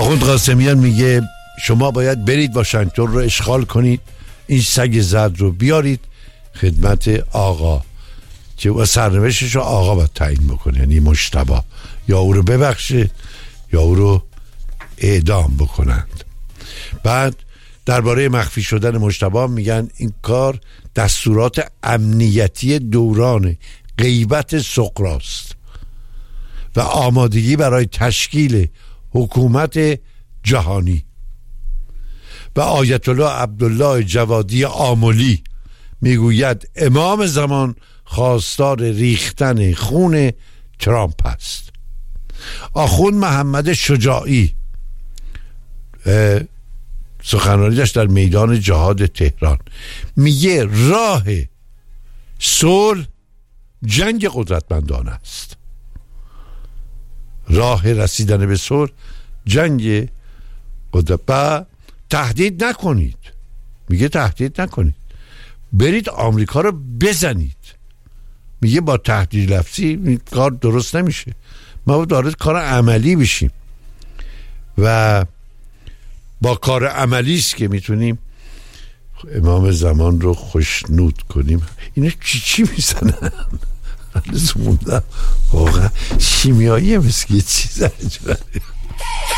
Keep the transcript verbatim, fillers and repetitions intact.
آخوند قاسمیان میگه شما باید برید واشنگتن رو اشغال کنید، این سگ زرد رو بیارید خدمت آقا که و سرنوشتش رو آقا باید تعیین بکنه، یعنی مجتبی، یا او رو ببخشه یا او رو اعدام بکنند. بعد درباره مخفی شدن مجتبی میگن این کار دستورات امنیتی دوران غیبت سقراست و آمادگی برای تشکیل حکومت جهانی. و آیت الله عبدالله جوادی آملی میگوید امام زمان خواستار ریختن خون ترامپ است. آخوند محمد شجاعی سخنرانی داشت در میدان جهاد تهران، میگه راه صلح جنگ قدرتمندانه است، راه رسیدن به صلح جنگ قدرت. با تهدید نکنید، میگه تهدید نکنید، برید آمریکا رو بزنید. میگه با تهدید لفظی این کار درست نمیشه، ما دارد کار عملی بشیم و با کار عملی است که میتونیم امام زمان رو خوشنود کنیم. اینا چی چی میزنن؟ هنوز موندم واقعا شیمیایی مثل یه چیز عجبه.